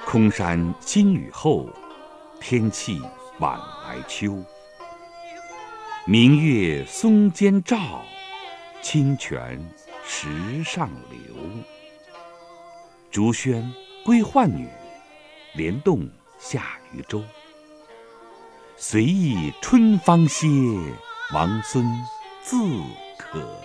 空山新雨后，天气晚来秋。明月松间照，清泉石上流。竹喧归浣女，莲动下渔舟。随意春芳歇，王孙自可